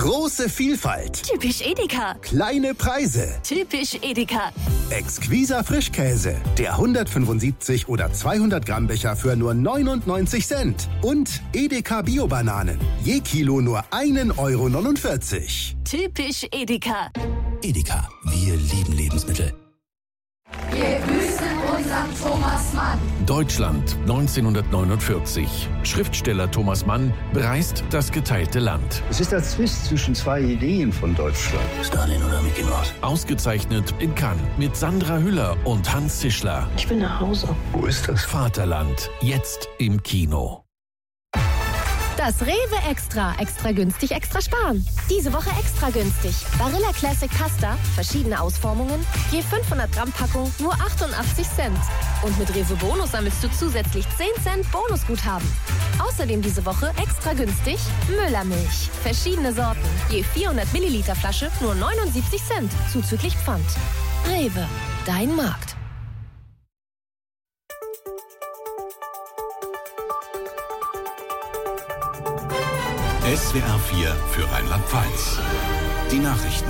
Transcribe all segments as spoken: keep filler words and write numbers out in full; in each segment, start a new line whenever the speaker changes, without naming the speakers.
Große Vielfalt.
Typisch Edeka.
Kleine Preise.
Typisch Edeka.
Exquiser Frischkäse. Der hundertfünfundsiebzig oder zweihundert Gramm Becher für nur neunundneunzig Cent. Und Edeka Bio-Bananen. Je Kilo nur ein Euro neunundvierzig.
Typisch Edeka.
Edeka, wir lieben Lebensmittel.
Wir grüßen unseren Thomas Mann.
Deutschland neunzehnhundertneunundvierzig. Schriftsteller Thomas Mann bereist das geteilte Land.
Es ist der Zwist zwischen zwei Ideen von Deutschland.
Stalin oder Mickey Mouse?
Ausgezeichnet in Cannes mit Sandra Hüller und Hans Zischler.
Ich will nach Hause.
Wo ist das?
Vaterland, jetzt im Kino.
Das Rewe Extra. Extra günstig, extra sparen. Diese Woche extra günstig. Barilla Classic Pasta, verschiedene Ausformungen, je fünfhundert Gramm Packung, nur achtundachtzig Cent. Und mit Rewe Bonus sammelst du zusätzlich zehn Cent Bonusguthaben. Außerdem diese Woche extra günstig Müllermilch. Verschiedene Sorten, je vierhundert Milliliter Flasche, nur neunundsiebzig Cent, zuzüglich Pfand. Rewe, dein Markt.
S W R vier für Rheinland-Pfalz. Die Nachrichten.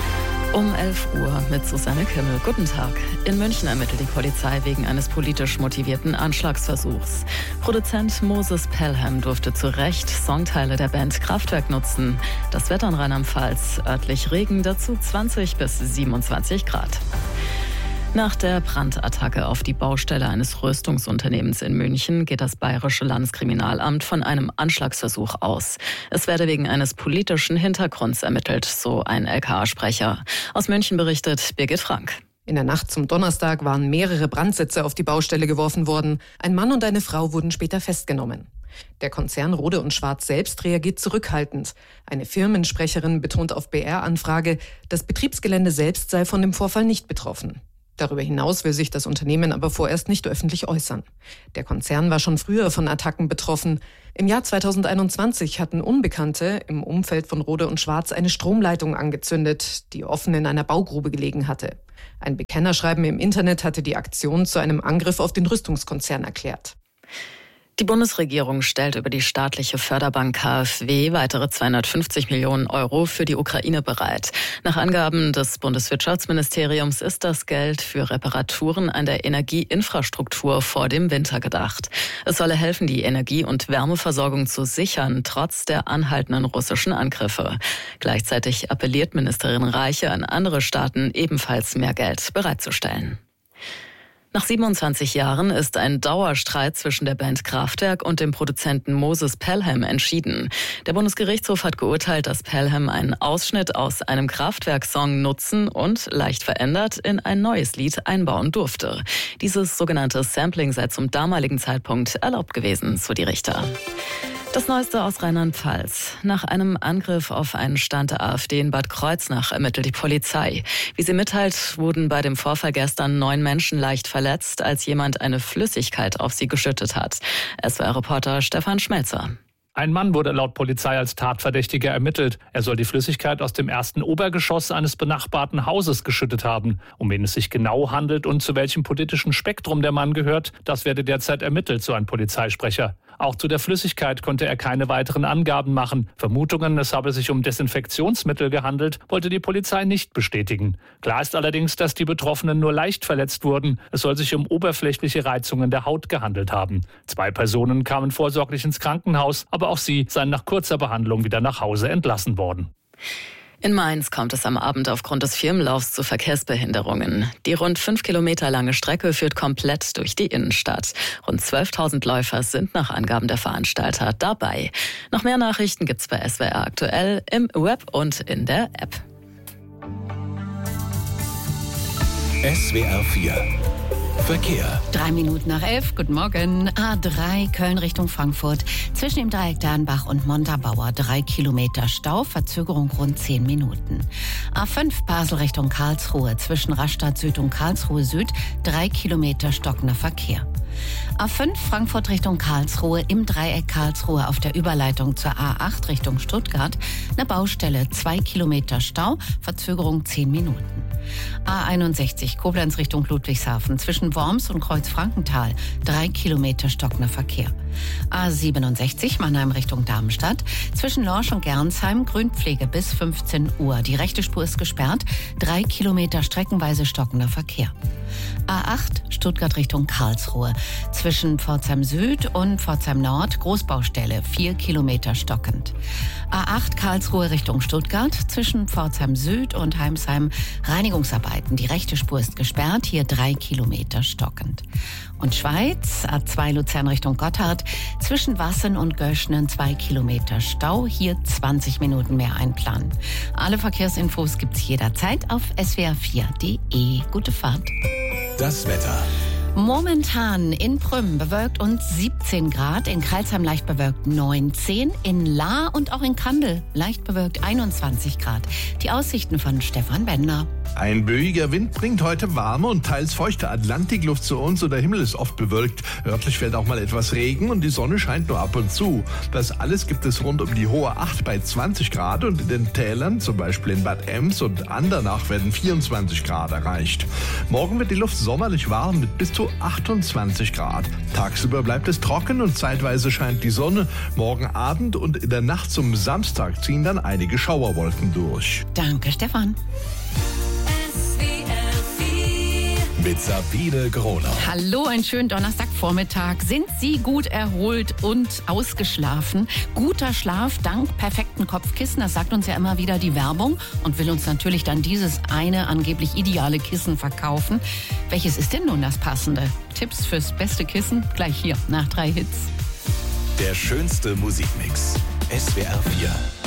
Um elf Uhr mit Susanne Kimmel. Guten Tag. In München ermittelt die Polizei wegen eines politisch motivierten Anschlagsversuchs. Produzent Moses Pelham durfte zu Recht Songteile der Band Kraftwerk nutzen. Das Wetter in Rheinland-Pfalz, örtlich Regen, dazu zwanzig bis siebenundzwanzig Grad. Nach der Brandattacke auf die Baustelle eines Rüstungsunternehmens in München geht das Bayerische Landeskriminalamt von einem Anschlagsversuch aus. Es werde wegen eines politischen Hintergrunds ermittelt, so ein L K A-Sprecher. Aus München berichtet Birgit Frank.
In der Nacht zum Donnerstag waren mehrere Brandsätze auf die Baustelle geworfen worden. Ein Mann und eine Frau wurden später festgenommen. Der Konzern Rohde und Schwarz selbst reagiert zurückhaltend. Eine Firmensprecherin betont auf B R-Anfrage, das Betriebsgelände selbst sei von dem Vorfall nicht betroffen. Darüber hinaus will sich das Unternehmen aber vorerst nicht öffentlich äußern. Der Konzern war schon früher von Attacken betroffen. Im Jahr zweitausendeinundzwanzig hatten Unbekannte im Umfeld von Rohde und Schwarz eine Stromleitung angezündet, die offen in einer Baugrube gelegen hatte. Ein Bekennerschreiben im Internet hatte die Aktion zu einem Angriff auf den Rüstungskonzern erklärt.
Die Bundesregierung stellt über die staatliche Förderbank K f W weitere zweihundertfünfzig Millionen Euro für die Ukraine bereit. Nach Angaben des Bundeswirtschaftsministeriums ist das Geld für Reparaturen an der Energieinfrastruktur vor dem Winter gedacht. Es solle helfen, die Energie- und Wärmeversorgung zu sichern, trotz der anhaltenden russischen Angriffe. Gleichzeitig appelliert Ministerin Reiche an andere Staaten, ebenfalls mehr Geld bereitzustellen. Nach siebenundzwanzig Jahren ist ein Dauerstreit zwischen der Band Kraftwerk und dem Produzenten Moses Pelham entschieden. Der Bundesgerichtshof hat geurteilt, dass Pelham einen Ausschnitt aus einem Kraftwerk-Song nutzen und leicht verändert in ein neues Lied einbauen durfte. Dieses sogenannte Sampling sei zum damaligen Zeitpunkt erlaubt gewesen, so die Richter. Das Neueste aus Rheinland-Pfalz. Nach einem Angriff auf einen Stand der AfD in Bad Kreuznach ermittelt die Polizei. Wie sie mitteilt, wurden bei dem Vorfall gestern neun Menschen leicht verletzt, als jemand eine Flüssigkeit auf sie geschüttet hat. S W R-Reporter Stefan Schmelzer.
Ein Mann wurde laut Polizei als Tatverdächtiger ermittelt. Er soll die Flüssigkeit aus dem ersten Obergeschoss eines benachbarten Hauses geschüttet haben. Um wen es sich genau handelt und zu welchem politischen Spektrum der Mann gehört, das werde derzeit ermittelt, so ein Polizeisprecher. Auch zu der Flüssigkeit konnte er keine weiteren Angaben machen. Vermutungen, es habe sich um Desinfektionsmittel gehandelt, wollte die Polizei nicht bestätigen. Klar ist allerdings, dass die Betroffenen nur leicht verletzt wurden. Es soll sich um oberflächliche Reizungen der Haut gehandelt haben. Zwei Personen kamen vorsorglich ins Krankenhaus, aber auch sie seien nach kurzer Behandlung wieder nach Hause entlassen worden.
In Mainz kommt es am Abend aufgrund des Firmenlaufs zu Verkehrsbehinderungen. Die rund fünf Kilometer lange Strecke führt komplett durch die Innenstadt. Rund zwölftausend Läufer sind nach Angaben der Veranstalter dabei. Noch mehr Nachrichten gibt's bei S W R aktuell im Web und in der App.
S W R vier Verkehr.
Drei Minuten nach elf, guten Morgen. A drei Köln Richtung Frankfurt. Zwischen dem Dreieck Dernbach und Montabaur drei Kilometer Stau, Verzögerung rund zehn Minuten. A fünf Basel Richtung Karlsruhe. Zwischen Rastatt Süd und Karlsruhe Süd drei Kilometer stockender Verkehr. A fünf Frankfurt Richtung Karlsruhe im Dreieck Karlsruhe auf der Überleitung zur A acht Richtung Stuttgart. Eine Baustelle, zwei Kilometer Stau, Verzögerung zehn Minuten. A einundsechzig Koblenz Richtung Ludwigshafen zwischen Worms und Kreuzfrankenthal drei Kilometer stockender Verkehr. A siebenundsechzig Mannheim Richtung Darmstadt. Zwischen Lorsch und Gernsheim Grünpflege bis fünfzehn Uhr. Die rechte Spur ist gesperrt. Drei Kilometer streckenweise stockender Verkehr. A acht Stuttgart Richtung Karlsruhe. Zwischen Pforzheim Süd und Pforzheim Nord Großbaustelle. Vier Kilometer stockend. A acht Karlsruhe Richtung Stuttgart. Zwischen Pforzheim Süd und Heimsheim Reinigungsarbeiten. Die rechte Spur ist gesperrt. Hier drei Kilometer stockend. Und Schweiz, A zwei Luzern Richtung Gotthard. Zwischen Wassen und Göschnen zwei Kilometer Stau. Hier zwanzig Minuten mehr einplanen. Alle Verkehrsinfos gibt's jederzeit auf s w r vier punkt d e. Gute Fahrt.
Das Wetter.
Momentan in Prüm bewölkt und siebzehn Grad, in Crailsheim leicht bewölkt neunzehn, in Lahr und auch in Kandel leicht bewölkt einundzwanzig Grad. Die Aussichten von Stefan Bender.
Ein böiger Wind bringt heute warme und teils feuchte Atlantikluft zu uns und der Himmel ist oft bewölkt. Örtlich fällt auch mal etwas Regen und die Sonne scheint nur ab und zu. Das alles gibt es rund um die Hohe Acht bei zwanzig Grad und in den Tälern, zum Beispiel in Bad Ems und Andernach, werden vierundzwanzig Grad erreicht. Morgen wird die Luft sommerlich warm mit bis zu achtundzwanzig Grad. Tagsüber bleibt es trocken und zeitweise scheint die Sonne. Morgen Abend und in der Nacht zum Samstag ziehen dann einige Schauerwolken durch.
Danke, Stefan.
Mit Sabine Groner.
Hallo, einen schönen Donnerstagvormittag. Sind Sie gut erholt und ausgeschlafen? Guter Schlaf dank perfekten Kopfkissen, das sagt uns ja immer wieder die Werbung und will uns natürlich dann dieses eine angeblich ideale Kissen verkaufen. Welches ist denn nun das passende? Tipps fürs beste Kissen gleich hier nach drei Hits.
Der schönste Musikmix. S W R vier.